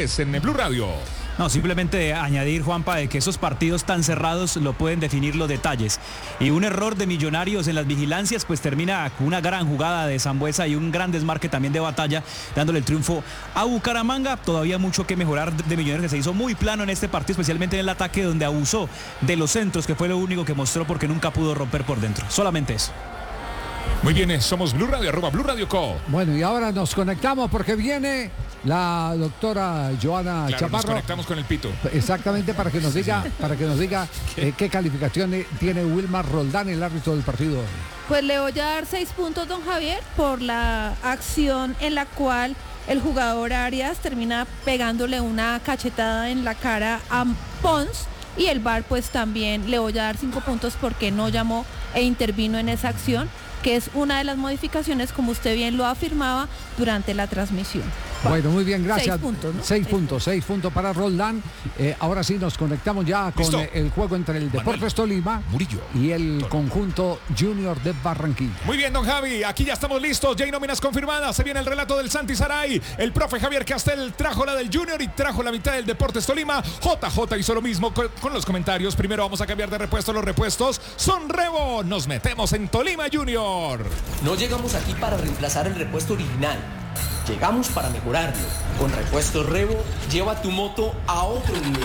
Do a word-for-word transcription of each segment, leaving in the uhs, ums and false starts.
Pérez en Blue Radio. No, simplemente añadir, Juanpa, de que esos partidos tan cerrados lo pueden definir los detalles. Y un error de Millonarios en las vigilancias, pues termina con una gran jugada de Sambuesa y un gran desmarque también de Batalla, dándole el triunfo a Bucaramanga. Todavía mucho que mejorar de Millonarios, que se hizo muy plano en este partido, especialmente en el ataque, donde abusó de los centros, que fue lo único que mostró, porque nunca pudo romper por dentro. Solamente eso. Muy bien, somos Blue Radio, arroba Blue Radio Co. Bueno, y ahora nos conectamos porque viene la doctora Joana claro, Chaparro. Nos conectamos con el pito. Exactamente, para que nos diga, para que nos diga ¿Qué? Eh, qué calificación tiene Wilmar Roldán, el árbitro del partido. Pues le voy a dar seis puntos, don Javier, por la acción en la cual el jugador Arias termina pegándole una cachetada en la cara a Pons. Y el V A R pues también le voy a dar cinco puntos porque no llamó e intervino en esa acción, que es una de las modificaciones, como usted bien lo afirmaba, durante la transmisión. Bueno, muy bien, gracias. Seis puntos, ¿no? Seis puntos, seis puntos para Roldán. Eh, ahora sí nos conectamos ya con eh, el juego entre el Deportes Tolima Murillo, y el Toro. conjunto Junior de Barranquilla. Muy bien, don Javi, aquí ya estamos listos, ya hay nóminas confirmadas, se viene el relato del Santi Saray, el profe Javier Castel trajo la del Junior y trajo la mitad del Deportes Tolima. J J hizo lo mismo con, con los comentarios. Primero vamos a cambiar de repuesto, los repuestos son Revo, nos metemos en Tolima Junior. No llegamos aquí para reemplazar el repuesto original, llegamos para mejorarlo. Con Repuestos Revo, lleva tu moto a otro nivel.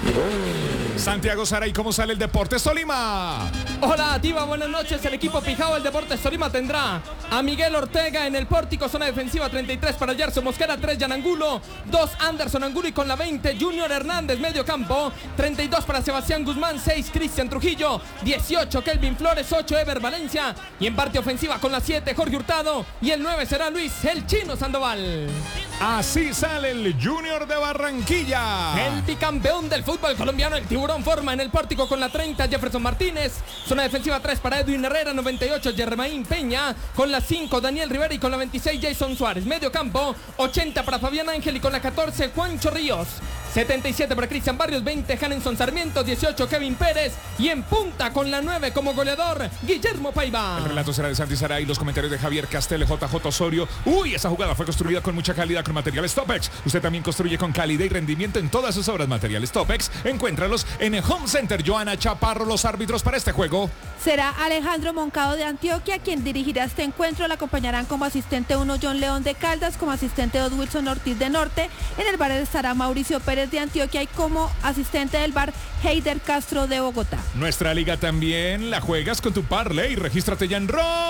Santiago Saray, ¿cómo sale el Deportes Tolima? Hola, Diva, buenas noches. El equipo fijado del Deportes Tolima tendrá a Miguel Ortega en el pórtico, zona defensiva treinta y tres para Gerson Mosquera, tres Jan Angulo, dos Anderson Angulo y con la veinte Junior Hernández, medio campo, treinta y dos para Sebastián Guzmán, seis Cristian Trujillo, dieciocho Kelvin Flores, ocho Ever Valencia y en parte ofensiva con la siete Jorge Hurtado y el nueve será Luis el Chino Sandoval. Así sale el Junior de Barranquilla. El bicampeón del fútbol colombiano, el Tiburón, forma en el pórtico con la treinta Jefferson Martínez, zona defensiva tres para Edwin Herrera, noventa y ocho Germain Peña, con la cinco Daniel Rivera y con la veintiséis Jason Suárez, medio campo, ochenta para Fabián Ángel y con la catorce Juancho Ríos, setenta y siete para Cristian Barrios, veinte Hanenson Sarmiento, dieciocho Kevin Pérez y en punta con la nueve como goleador Guillermo Paiva. El relato será de Santi Saray, los comentarios de Javier Castel, J J Osorio. Uy, esa jugada fue construida con mucha calidad con materiales Topex. Usted también construye con calidad y rendimiento en todas sus obras. Materiales Topex, encuéntralos en el Home Center. Joana Chaparro, los árbitros para este juego. Será Alejandro Moncado de Antioquia quien dirigirá este encuentro. Le acompañarán como asistente uno John León de Caldas, como asistente dos Wilson Ortiz de Norte. En el bar estará Mauricio Pérez de Antioquia y como asistente del bar Heider Castro de Bogotá. Nuestra liga también la juegas con tu parlay. Regístrate ya en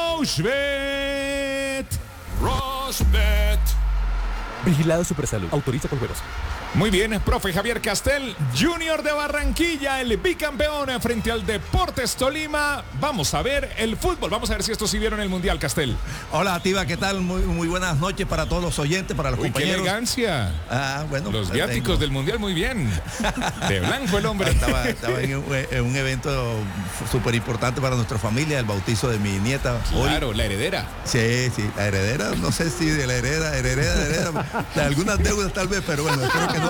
Rochebet. Rochebet. Vigilado Supersalud. Autoriza con juegos. Muy bien, profe Javier Castel, Junior de Barranquilla, el bicampeón frente al Deportes Tolima. Vamos a ver el fútbol, vamos a ver si estos sí vieron el Mundial, Castel. Hola, Tiva, ¿qué tal? Muy, muy buenas noches para todos los oyentes, para los Uy, compañeros. ¡Qué elegancia! Ah, bueno. Los viáticos tengo. del Mundial, muy bien. De blanco el hombre. Estaba, estaba en, un, en un evento súper importante para nuestra familia, el bautizo de mi nieta. Claro, hoy. La heredera. Sí, sí, la heredera, no sé si de la heredera, heredera, heredera, de algunas deudas tal vez, pero bueno, espero que no.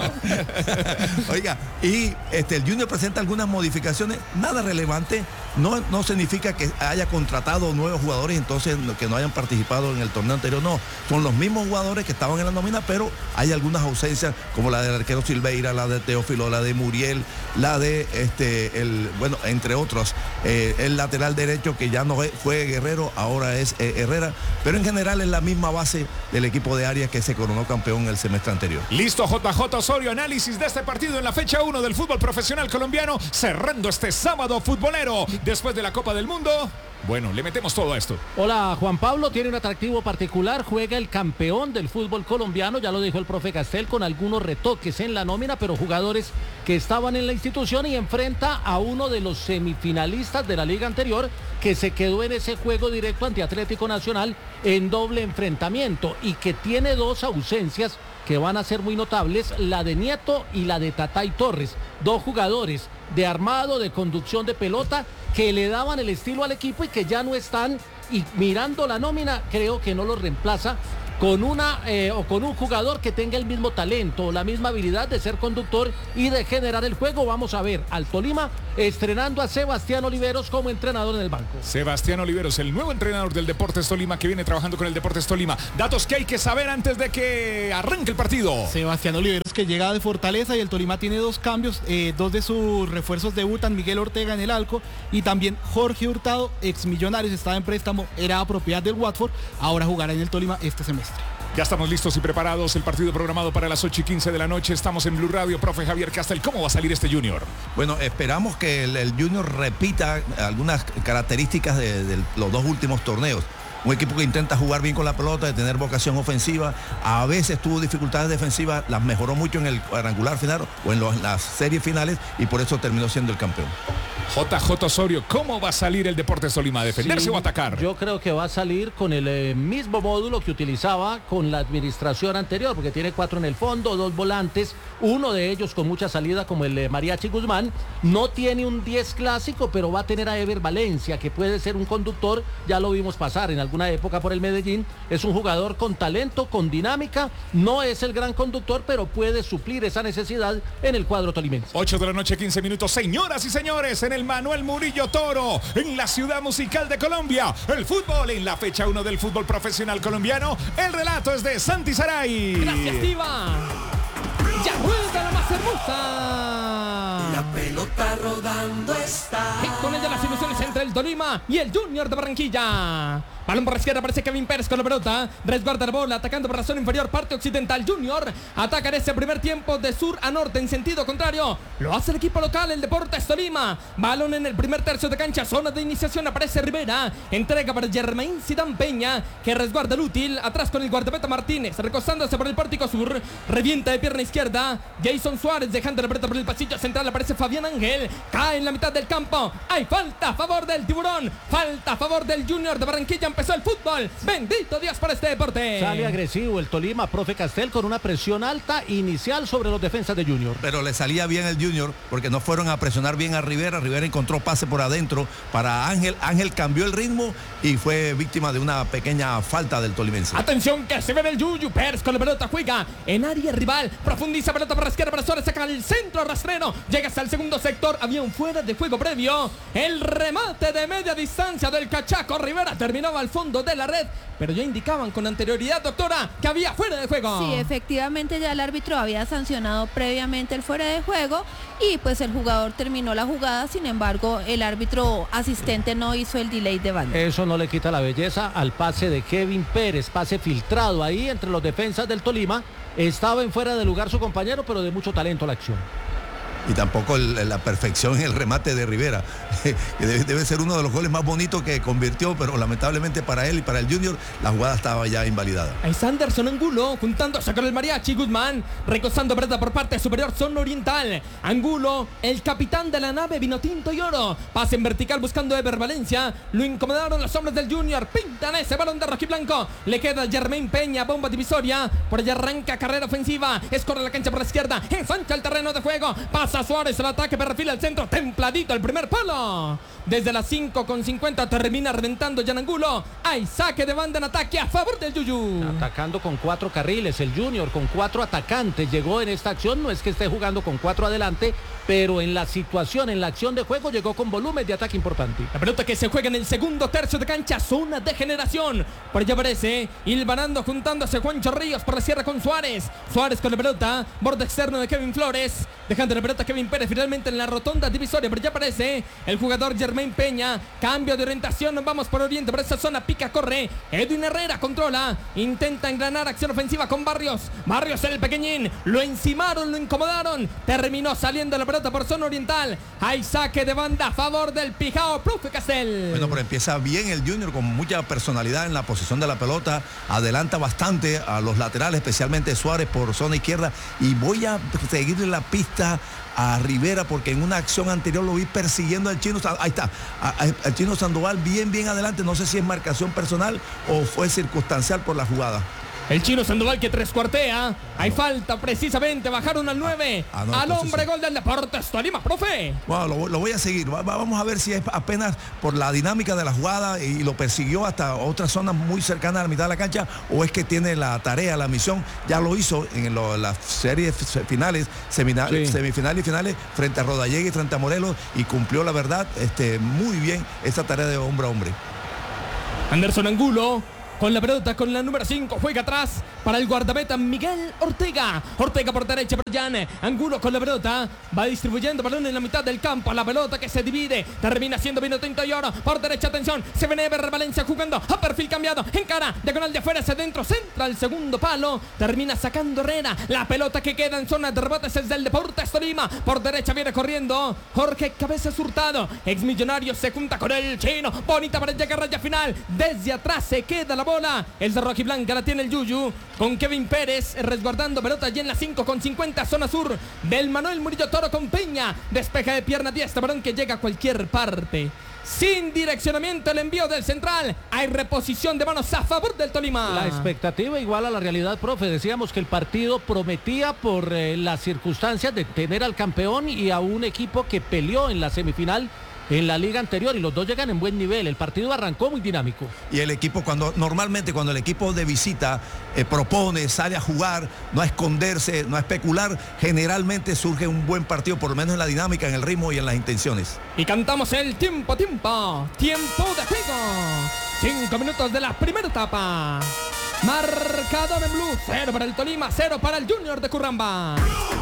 Oiga, y este, el Junior presenta algunas modificaciones, nada relevante, no, no significa que haya contratado nuevos jugadores, entonces que no hayan participado en el torneo anterior, no, son los mismos jugadores que estaban en la nómina, pero hay algunas ausencias, como la del arquero Silveira, la de Teófilo, la de Muriel, la de, este, el, bueno, entre otros, eh, el lateral derecho que ya no fue Guerrero, ahora es eh, Herrera, pero en general es la misma base del equipo de Arias que se coronó campeón el semestre anterior. Listo, J J Osorio, análisis de este partido en la fecha uno del fútbol profesional colombiano, cerrando este sábado futbolero después de la Copa del Mundo. Bueno, le metemos todo a esto. Hola, Juan Pablo, tiene un atractivo particular, juega el campeón del fútbol colombiano, ya lo dijo el profe Castel, con algunos retoques en la nómina, pero jugadores que estaban en la institución, y enfrenta a uno de los semifinalistas de la liga anterior, que se quedó en ese juego directo ante Atlético Nacional en doble enfrentamiento, y que tiene dos ausencias que van a ser muy notables, la de Nieto y la de Tatay Torres, dos jugadores de armado, de conducción de pelota, que le daban el estilo al equipo y que ya no están, y mirando la nómina creo que no lo reemplaza con una eh, o con un jugador que tenga el mismo talento, la misma habilidad de ser conductor y de generar el juego. Vamos a ver al Tolima estrenando a Sebastián Oliveros como entrenador en el banco. Sebastián Oliveros, el nuevo entrenador del Deportes Tolima, que viene trabajando con el Deportes Tolima. Datos que hay que saber antes de que arranque el partido. Sebastián Oliveros, que llega de Fortaleza, y el Tolima tiene dos cambios. Eh, dos de sus refuerzos debutan: Miguel Ortega en el Alco y también Jorge Hurtado, ex Millonarios, estaba en préstamo, era propiedad del Watford, ahora jugará en el Tolima este semestre. Ya estamos listos y preparados. El partido programado para las ocho y quince de la noche. Estamos en Blue Radio. Profe Javier Castel, ¿cómo va a salir este Junior? Bueno, esperamos que el, el Junior repita algunas características de, de los dos últimos torneos. Un equipo que intenta jugar bien con la pelota, de tener vocación ofensiva. A veces tuvo dificultades defensivas, las mejoró mucho en el cuadrangular final o en, los, en las series finales, y por eso terminó siendo el campeón. J J Osorio, ¿cómo va a salir el Deportes Tolima? ¿A defenderse Sí, o a atacar? Yo creo que va a salir con el eh, mismo módulo que utilizaba con la administración anterior, porque tiene cuatro en el fondo, dos volantes, uno de ellos con mucha salida como el eh, Mariachi Guzmán. No tiene un diez clásico, pero va a tener a Ever Valencia, que puede ser un conductor, ya lo vimos pasar en alguna época por el Medellín. Es un jugador con talento, con dinámica, no es el gran conductor, pero puede suplir esa necesidad en el cuadro tolimense. ocho de la noche, quince minutos. Señoras y señores, en el Manuel Murillo Toro, en la ciudad musical de Colombia, el fútbol en la fecha uno del fútbol profesional colombiano. El relato es de Santi Saray. Gracias, Tiva. Ya vuelve la más hermosa. La pelota rodando está. Y con ella las ilusiones entre el Tolima y el Junior de Barranquilla. Balón por la izquierda, aparece Kevin Pérez con la pelota. Resguarda la bola, atacando por la zona inferior, parte occidental. Junior ataca en ese primer tiempo de sur a norte en sentido contrario. Lo hace el equipo local, el Deportes Tolima. Balón en el primer tercio de cancha, zona de iniciación, aparece Rivera. Entrega para Germain Zidane Peña, que resguarda el útil. Atrás con el guardameta Martínez, recostándose por el pórtico sur. Revienta de pierna izquierda. Jason Suárez dejando la pelota por el pasillo central, aparece Fabián Ángel. Cae en la mitad del campo. Hay falta a favor del Tiburón. Falta a favor del Junior de Barranquilla. Empezó el fútbol. Bendito Dios para este deporte. Sale agresivo el Tolima, profe Castel, con una presión alta inicial sobre los defensas de Junior. Pero le salía bien el Junior porque no fueron a presionar bien a Rivera. Rivera encontró pase por adentro para Ángel. Ángel cambió el ritmo y fue víctima de una pequeña falta del tolimense. Atención que se ve el Yuyu. Pérez con la pelota, juega en área rival. Profundiza pelota por la izquierda para Suárez, saca el centro rastrero. Llega hasta el segundo sector. Había un fuera de juego previo. El remate de media distancia del cachaco Rivera terminaba al fondo de la red, pero ya indicaban con anterioridad, doctora, que había fuera de juego. Sí, efectivamente ya el árbitro había sancionado previamente el fuera de juego y pues el jugador terminó la jugada. Sin embargo, el árbitro asistente no hizo el delay de banda. Eso no le quita la belleza al pase de Kevin Pérez, pase filtrado ahí entre los defensas del Tolima. Estaba en fuera de lugar su compañero, pero de mucho talento la acción. Y tampoco el, la perfección en el remate de Rivera, que debe, debe ser uno de los goles más bonitos que convirtió, pero lamentablemente para él y para el Junior la jugada estaba ya invalidada. Ahí está Anderson Angulo juntándose con el Mariachi Guzmán, recostando pelota por parte superior zona oriental. Angulo, el capitán de la nave vino tinto y oro, pase en vertical buscando a Ever Valencia. Lo incomodaron los hombres del Junior, pintan ese balón de rojiblanco. Le queda Germain Peña, bomba divisoria, por allá arranca carrera ofensiva, escorre la cancha por la izquierda, ensancha el terreno de juego, pasa Suárez al ataque, perfila al centro, templadito el primer palo. Desde las cinco con cincuenta termina reventando Jan Angulo. Hay saque de banda en ataque a favor del Yuyu. Atacando con cuatro carriles, el Junior con cuatro atacantes llegó en esta acción. No es que esté jugando con cuatro adelante, pero en la situación, en la acción de juego llegó con volumen de ataque importante. La pelota que se juega en el segundo tercio de cancha, zona de generación. Por allá aparece hilvanando, juntándose Juancho Ríos por la sierra con Suárez. Suárez con la pelota, borde externo de Kevin Flores, dejando la pelota Kevin Pérez finalmente en la rotonda divisoria. Por allá aparece el jugador Germain Peña, cambio de orientación, vamos por oriente, por esa zona, pica, corre, Edwin Herrera controla, intenta engranar acción ofensiva con Barrios, Barrios el pequeñín, lo encimaron, lo incomodaron, terminó saliendo la pelota por zona oriental. Hay saque de banda a favor del Pijao, profe Castel. Bueno, pero empieza bien el Junior con mucha personalidad en la posición de la pelota, adelanta bastante a los laterales, especialmente Suárez por zona izquierda, y voy a seguirle la pista a Rivera porque en una acción anterior lo vi persiguiendo al Chino, ahí está, al Chino Sandoval bien bien adelante. No sé si es marcación personal o fue circunstancial por la jugada. El chino Sandoval que tres cuartea. Hay falta precisamente. Bajaron al nueve. Ah, no, al entonces hombre sí. Gol del Deportes Tolima, profe. Bueno, lo, lo voy a seguir. Va- va- vamos a ver si es apenas por la dinámica de la jugada y lo persiguió hasta otras zonas muy cercanas a la mitad de la cancha, o es que tiene la tarea, la misión. Ya lo hizo en lo- las series finales, semina- Sí. semifinales y finales, frente a Rodallega y frente a Morelos, y cumplió la verdad este, muy bien esa tarea de hombre a hombre. Anderson Angulo con la pelota, con la número cinco, juega atrás para el guardameta Miguel Ortega. Ortega por derecha, Brian. Angulo con la pelota, va distribuyendo balón en la mitad del campo. La pelota que se divide, termina siendo vino tinto y oro. Por derecha, atención, se viene Ever Valencia jugando a perfil cambiado, en cara, diagonal de afuera hacia adentro, centra el segundo palo, termina sacando Herrera. La pelota que queda en zona de rebotes es del Deportes Tolima. Por derecha viene corriendo Jorge Cabezas Hurtado. Ex Millonario se junta con el chino. Bonita para llegar a raya final. Desde atrás se queda la bola. El de Rojiblanca la tiene el Yuyu. Con Kevin Pérez resguardando pelota allí en la cinco con cincuenta, zona sur del Manuel Murillo Toro con Peña. Despeja de pierna diestra, balón que llega a cualquier parte. Sin direccionamiento el envío del central. Hay reposición de manos a favor del Tolima. La expectativa igual a la realidad, profe. Decíamos que el partido prometía por eh, las circunstancias de tener al campeón y a un equipo que peleó en la semifinal en la liga anterior, y los dos llegan en buen nivel. El partido arrancó muy dinámico. Y el equipo, cuando normalmente cuando el equipo de visita eh, propone, sale a jugar, no a esconderse, no a especular, generalmente surge un buen partido, por lo menos en la dinámica, en el ritmo y en las intenciones. Y cantamos el tiempo, tiempo, tiempo de juego. Cinco minutos de la primera etapa. Marcador en blue, cero para el Tolima, cero para el Junior de Curramba.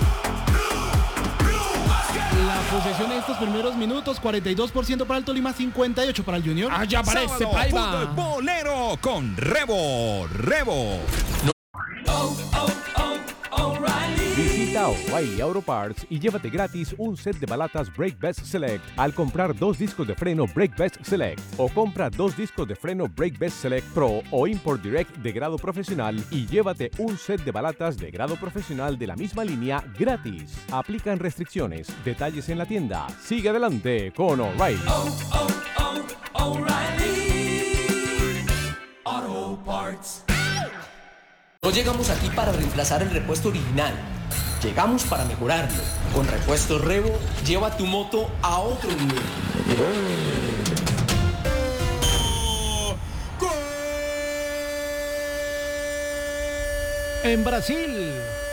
La posesión en estos primeros minutos, cuarenta y dos por ciento para el Tolima, cincuenta y ocho por ciento para el Junior. Allá aparece Sábado, Paiva. fútbol bolero con Rebo, Rebo. Visita O'Reilly Auto Parts y llévate gratis un set de balatas Brake Best Select al comprar dos discos de freno Brake Best Select, o compra dos discos de freno Brake Best Select Pro o Import Direct de grado profesional y llévate un set de balatas de grado profesional de la misma línea gratis. Aplican restricciones. Detalles en la tienda. Sigue adelante con O'Reilly. Auto Parts. No llegamos aquí para reemplazar el repuesto original. Llegamos para mejorarlo. Con Repuestos Revo, lleva tu moto a otro nivel. En Brasil,